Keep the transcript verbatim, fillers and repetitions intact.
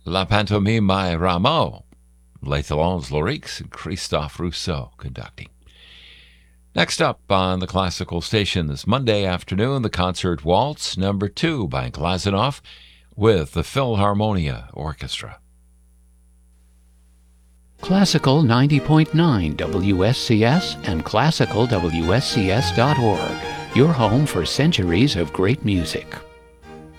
La Pantomime by Rameau, Les Talons Lyriques, and Christophe Rousseau conducting. Next up on the classical station this Monday afternoon, the concert Waltz number two by Glazunov with the Philharmonia Orchestra. Classical ninety point nine W S C S and classical W S C S dot org, your home for centuries of great music.